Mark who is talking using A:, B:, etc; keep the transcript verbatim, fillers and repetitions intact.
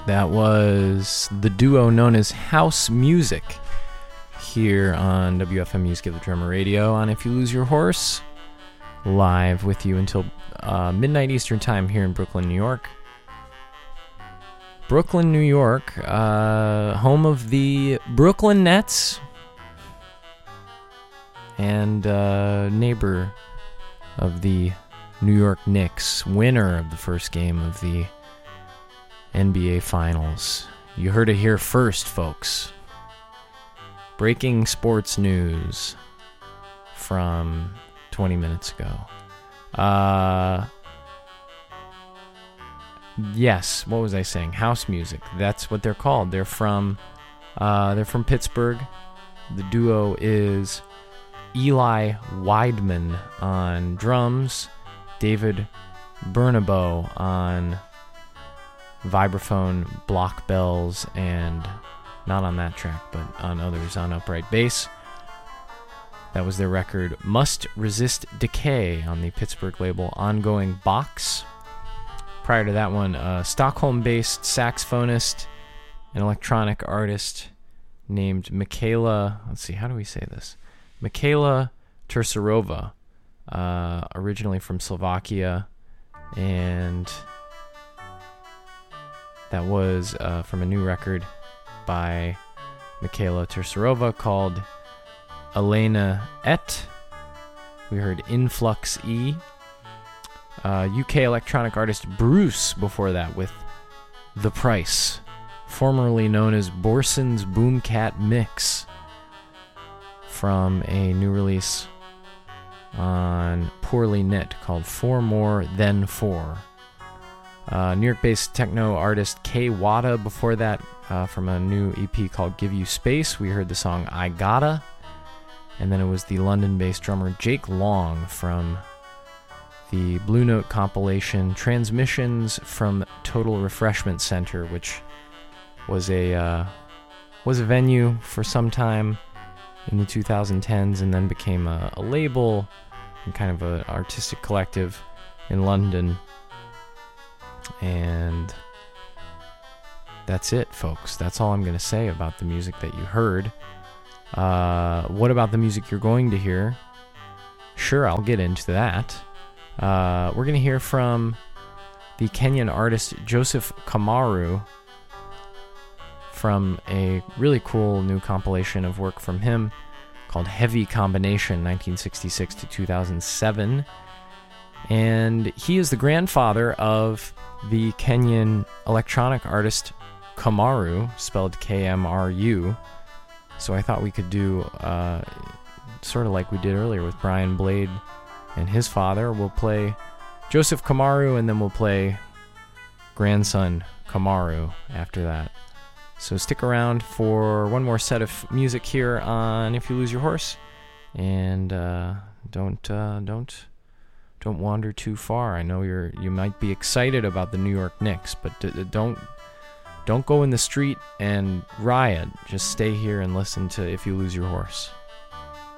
A: That was the duo known as House Music here on W F M Music of the Drummer Radio on If You Lose Your Horse, live with you until uh, midnight Eastern Time here in Brooklyn, New York. Brooklyn, New York, uh, home of the Brooklyn Nets and uh, neighbor of the New York Knicks, winner of the first game of the N B A Finals. You heard it here first, folks. Breaking sports news from twenty minutes ago. Uh, yes, what was I saying? House Music. That's what they're called. They're from uh, they're from Pittsburgh. The duo is Eli Weidman on drums, David Bernabo on vibraphone, block bells, and not on that track, but on others on upright bass. That was their record Must Resist Decay on the Pittsburgh label Ongoing Box. Prior to that one, a Stockholm-based saxophonist and electronic artist named Michaela, let's see, how do we say this? Michaela Tercerova, uh, originally from Slovakia, and that was uh, from a new record by Michaela Tercerova called Elena Et. We heard Influx E. Uh, U K electronic artist Bruce before that with The Price, formerly known as Borson's Boomcat Mix, from a new release on Poorly Knit called Four More Than Four. Uh, New York-based techno artist Kay Wada before that, uh, from a new E P called Give You Space. We heard the song I Gotta. And then it was the London-based drummer Jake Long from the Blue Note compilation Transmissions from Total Refreshment Center, which was a uh, was a venue for some time in the twenty tens and then became a, a label and kind of an artistic collective in London. And that's it, folks. That's all I'm going to say about the music that you heard. Uh, what about the music you're going to hear? Sure, I'll get into that. Uh, we're going to hear from the Kenyan artist Joseph Kamaru from a really cool new compilation of work from him called Heavy Combination, nineteen sixty-six to two thousand seven. And he is the grandfather of the Kenyan electronic artist Kamaru, spelled K M R U. So I thought we could do uh, sort of like we did earlier with Brian Blade and his father. We'll play Joseph Kamaru, and then we'll play grandson Kamaru after that. So stick around for one more set of music here on If You Lose Your Horse, and uh, don't uh, don't don't wander too far. I know you're you might be excited about the New York Knicks, but d- don't don't go in the street and riot. Just stay here and listen to If You Lose Your Horse.